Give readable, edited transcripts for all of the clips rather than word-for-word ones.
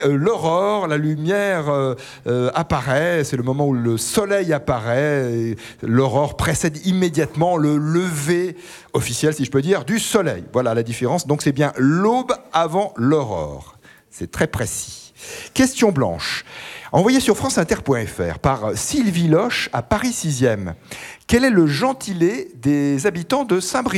L'aurore, la lumière apparaît, c'est le moment où le soleil apparaît, et l'aurore précède immédiatement le lever officiel, si je peux dire, du soleil. Voilà la différence, donc c'est bien l'aube avant l'aurore. C'est très précis. Question blanche. Envoyée sur franceinter.fr par Sylvie Loche à Paris 6e. Quel est le gentilé des habitants de Saint-Brieuc ?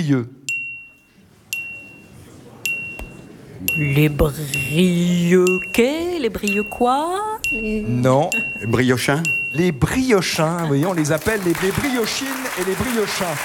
Les Brieuquais, les Brieucois, Non. Les briochins. Les briochins, vous voyez, on les appelle les briochines et les briochins.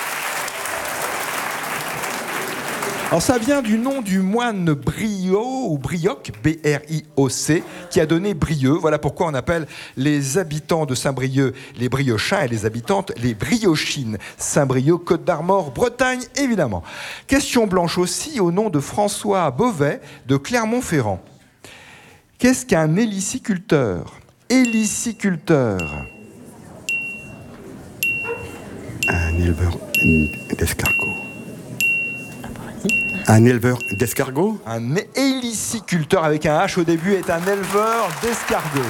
Alors ça vient du nom du moine Briot ou Brioc, B-R-I-O-C, qui a donné Brieuc. Voilà pourquoi on appelle les habitants de Saint-Brieuc les briochins et les habitantes les briochines. Saint-Brieuc, Côte d'Armor, Bretagne, évidemment. Question blanche aussi au nom de François Beauvais de Clermont-Ferrand. Qu'est-ce qu'un héliciculteur ? Héliciculteur. Un éleveur d'escargots. Un éleveur d'escargots. Un héliciculteur avec un H au début est un éleveur d'escargots.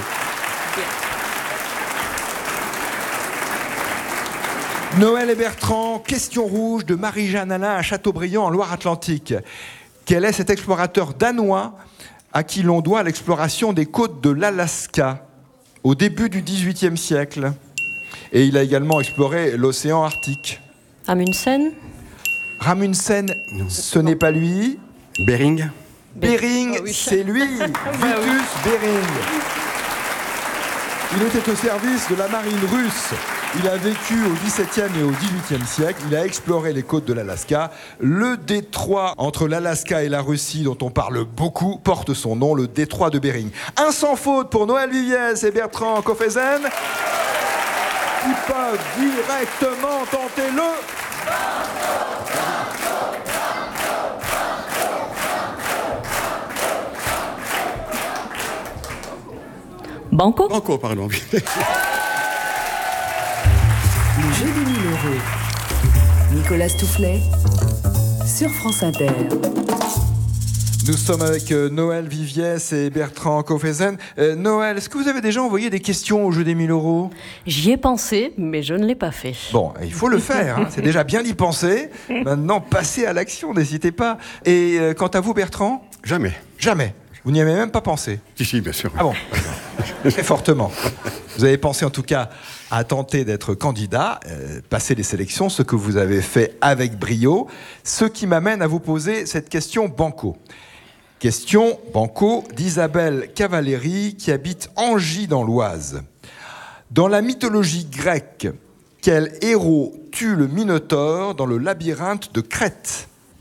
Noël et Bertrand, question rouge de Marie-Jeanne Alain à Châteaubriand en Loire-Atlantique. Quel est cet explorateur danois à qui l'on doit l'exploration des côtes de l'Alaska au début du XVIIIe siècle ? Et il a également exploré l'océan Arctique. Amundsen. Ramundsen, ce n'est pas lui. Bering. Bering, Ah oui. c'est lui. Vitus Bering. Il était au service de la marine russe. Il a vécu au XVIIe et au XVIIIe siècle. Il a exploré les côtes de l'Alaska. Le détroit entre l'Alaska et la Russie, dont on parle beaucoup, porte son nom, le détroit de Bering. Un sans faute pour Noël Viviès et Bertrand Coffezen, qui peuvent directement tenter le... Banco. Banco, pardon. Le jeu des 1000 euros. Nicolas Toufflet sur France Inter. Nous sommes avec Noël Viviès et Bertrand Coffezen. Noël, est-ce que vous avez déjà envoyé des questions au jeu des 1000 euros ? J'y ai pensé, mais je ne l'ai pas fait. Bon, il faut le faire, hein. C'est déjà bien d'y penser. Maintenant, passez à l'action, n'hésitez pas. Et quant à vous, Bertrand ? Jamais. Jamais. Vous n'y avez même pas pensé ? Si, bien sûr. Ah bon, très fortement. Vous avez pensé en tout cas à tenter d'être candidat, passer les sélections, ce que vous avez fait avec brio. Ce qui m'amène à vous poser cette question banco. Question banco d'Isabelle Cavalleri qui habite Angy dans l'Oise. Dans la mythologie grecque, quel héros tue le Minotaure dans le labyrinthe de Crète ?